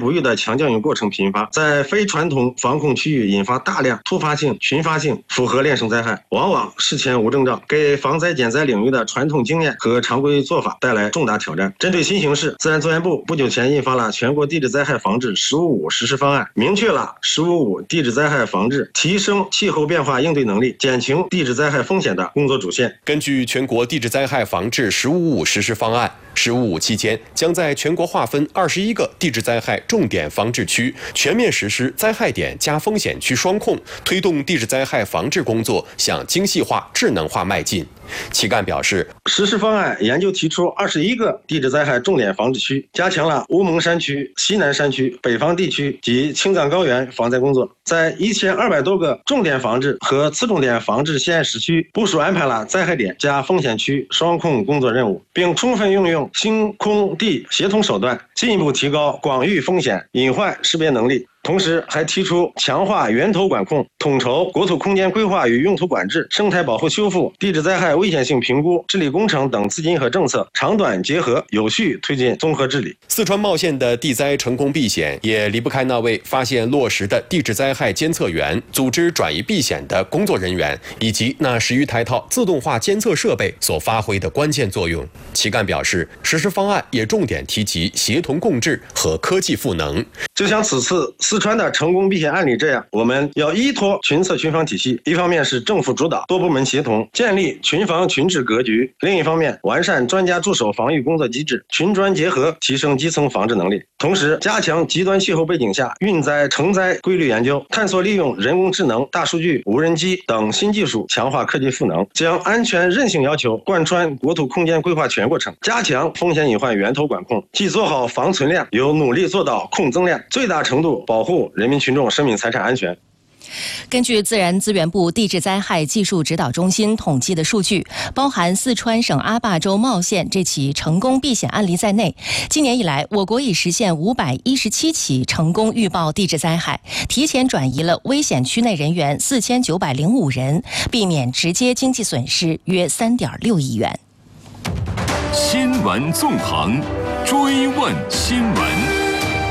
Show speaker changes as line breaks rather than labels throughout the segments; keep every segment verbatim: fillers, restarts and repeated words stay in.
捕鱼的强教育过程频发，在非传统防控区域引发大量突发性、群发性复合恋生灾害，往往事前无征兆，给防灾减灾领域的传统经验和常规做法带来重大挑战。针对新形势，自然资源部不久前印发了全国地质灾害防治“十五五”实施方案，明确了“十五五”地质灾害防治、提升气候变化应对能力、减轻地质灾害风险的工作主线。
根据全国地质灾害防治“十五五”实施方案，“十五五”期间将在全国划分二十一个地质灾害重点防治区，全面实施灾害点加风险区双控，推动地质灾害防治工作向精细化、智能化迈进。齐干表示，
实施方案研究提出二十一个地质灾害重点防治区，加强了乌蒙山区、西南山区、北方地区及青藏高原防灾工作，在一千二百多个重点防治和次重点防治县市区部署安排了灾害点加风险区双控工作任务，并充分运用星空地协同手段，进一步提高广域风险隐患识别能力。同时还提出强化源头管控，统筹国土空间规划与用途管制、生态保护修复、地质灾害危险性评估、治理工程等资金和政策长短结合，有序推进综合治理。
四川茂县的地灾成功避险，也离不开那位发现落实的地质灾害监测员、组织转移避险的工作人员，以及那十余台套自动化监测设备所发挥的关键作用。齐干表示，实施方案也重点提及协同共治和科技赋能。
就像此次四川的成功避险案例这样，我们要依托群策群防体系，一方面是政府主导、多部门协同，建立群防群治格局；另一方面，完善专家驻守防御工作机制，群专结合，提升基层防治能力。同时，加强极端气候背景下运灾成灾规律研究，探索利用人工智能、大数据、无人机等新技术，强化科技赋能，将安全韧性要求贯穿国土空间规划全过程，加强风险隐患源头管控，既做好防存量，又努力做到控增量，最大程度保护人民群众生命财产安全。
根据自然资源部地质灾害技术指导中心统计的数据，包含四川省阿坝州茂县这起成功避险案例在内，今年以来，我国已实现五百一十七起成功预报地质灾害，提前转移了危险区内人员四千九百零五人，避免直接经济损失约三点六亿元。
新闻纵横，追问新闻。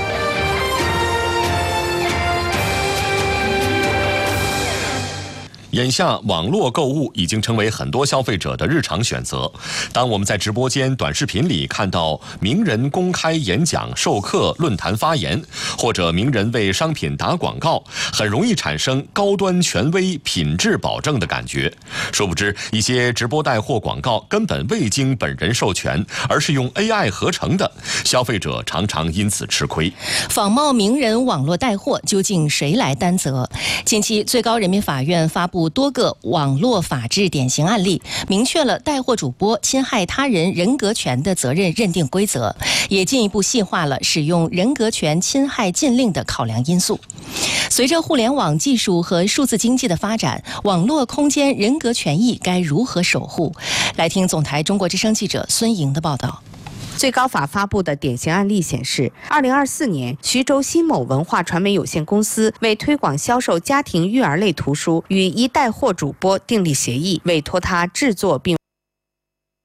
眼下，网络购物已经成为很多消费者的日常选择。当我们在直播间、短视频里看到名人公开演讲、授课、论坛发言，或者名人为商品打广告，很容易产生高端、权威、品质保证的感觉。殊不知，一些直播带货广告根本未经本人授权，而是用 A I 合成的，消费者常常因此吃亏。
仿冒名人网络带货，究竟谁来担责？近期，最高人民法院发布多个网络法治典型案例，明确了带货主播侵害他人人格权的责任认定规则，也进一步细化了使用人格权侵害禁令的考量因素。随着互联网技术和数字经济的发展，网络空间人格权益该如何守护？来听总台中国之声记者孙莹的报道。
最高法发布的典型案例显示，二零二四年，徐州新某文化传媒有限公司为推广销售家庭育儿类图书，与一带货主播订立协议，委托他制作并